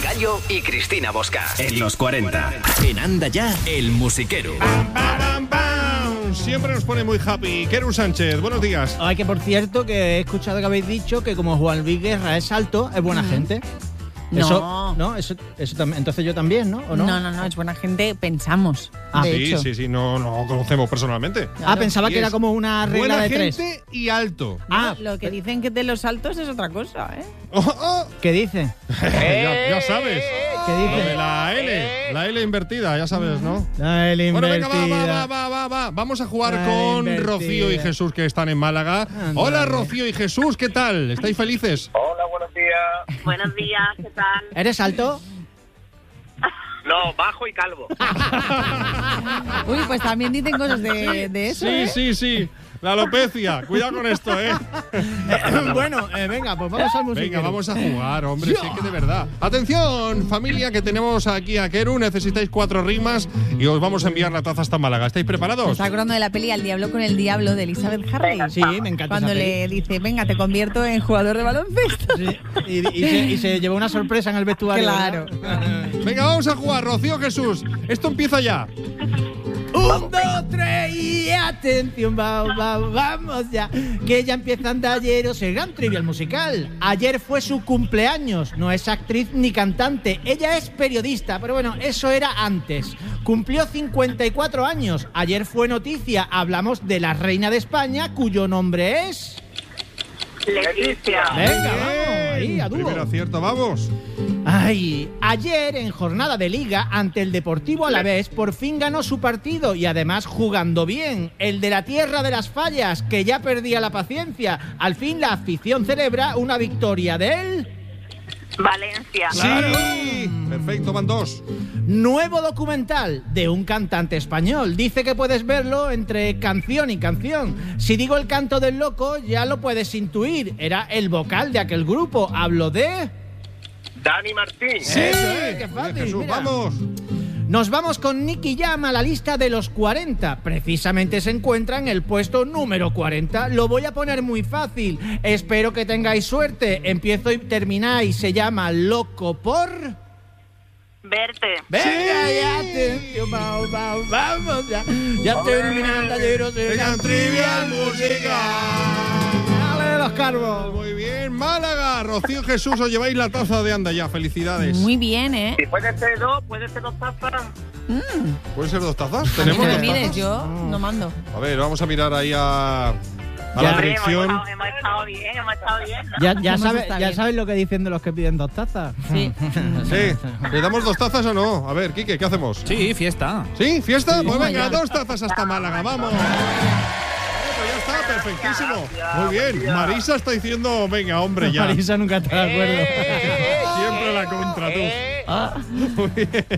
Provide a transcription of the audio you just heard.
Gallo y Cristina Bosca. En los 40. En Anda Ya, el musiquero. Siempre nos pone muy happy. Keru Sánchez, buenos días. Ay, que por cierto, que he escuchado que habéis dicho que como Juan Luis Guerra es alto, es buena gente. No. Eso también. Entonces yo también, ¿no? ¿O no? No, es buena gente, pensamos. De hecho. Sí, no conocemos personalmente. Claro. Pensaba Y que era es como una regla buena de tres. gente y alto. Lo que dicen que de los altos es otra cosa, ¿eh? ¿Qué dice? ya sabes. ¿Qué Lo dice? de la L invertida, ya sabes, ¿no? La L Bueno, invertida. venga, va. Vamos a jugar La con invertida. Rocío y Jesús, que están en Málaga. Ándale. Hola, Rocío y Jesús, ¿qué tal? ¿Estáis felices? Hola, buenos días. Buenos días, ¿qué tal? ¿Eres alto? No, bajo y calvo. Uy, pues también dicen cosas de eso, ¿eh? Sí. La alopecia. Cuidado con esto, ¿eh? Bueno, venga, pues vamos al musiquero. Venga, vamos a jugar, hombre, sí que de verdad. Atención, familia, que tenemos aquí a Keru. Necesitáis 4 rimas y os vamos a enviar la taza hasta Málaga. ¿Estáis Me preparados? está acordando de la peli Al diablo con el diablo de Elizabeth Harley. Sí, me encanta Cuando esa le dice, venga, te convierto en jugador de baloncesto. peli. Sí, y se llevó una sorpresa en el vestuario. Claro. ¿verdad? Venga, vamos a jugar, Rocío, Jesús. Esto empieza ya. 1, 2, 3 y atención, vamos ya. Que ya empieza Andalleros, el gran trivial musical. Ayer fue su cumpleaños. No es actriz ni cantante. Ella es periodista, pero bueno, eso era antes. Cumplió 54 años. Ayer fue noticia. Hablamos de la reina de España, cuyo nombre es... Leticia. Venga, vamos, ahí, a dúo. Primer acierto, vamos. Ay, ayer en jornada de liga ante el Deportivo Alavés por fin ganó su partido y además jugando bien. El de la tierra de las fallas, que ya perdía la paciencia. Al fin la afición celebra una victoria de él. Valencia. Sí. Perfecto, van 2. Nuevo documental de un cantante español. Dice que puedes verlo entre canción y canción. Si digo el canto del loco, ya lo puedes intuir. Era el vocal de aquel grupo. Hablo de... Dani Martín. Sí. qué fácil, Jesús, mira. vamos. Nos vamos con Nicky Jam a la lista de los 40. Precisamente se encuentra en el puesto número 40. Lo voy a poner muy fácil. Espero que tengáis suerte. Empiezo y termináis. Se llama Loco por... Verte. Venga, ya, atención, vamos ya. Ya terminan Talleros de Venga, trivial musical. Dale los carbos. Muy bien, Málaga. Rocío, Jesús, os lleváis la taza de Anda Ya. Felicidades. Muy bien, ¿eh? Si puede ser dos tazas. ¿Pueden ser 2 tazas? Que ¿Tenemos me 2 mires, tazas? yo no mando. A ver, vamos a mirar ahí a la Ya. dirección. Hemos estado bien, ¿no? Ya Está bien. sabes lo que dicen de los que piden 2 tazas. Sí. Sí. ¿Le damos 2 tazas o no? A ver, Quique, ¿qué hacemos? Sí, fiesta. ¿Sí? ¿Fiesta? Pues Toma venga, ya. 2 tazas hasta Málaga, vamos. Pues ya está, perfectísimo. Muy bien. Marisa está diciendo, venga, hombre, ya. Marisa nunca está de acuerdo. Siempre la contra, tú. Ah. Muy bien.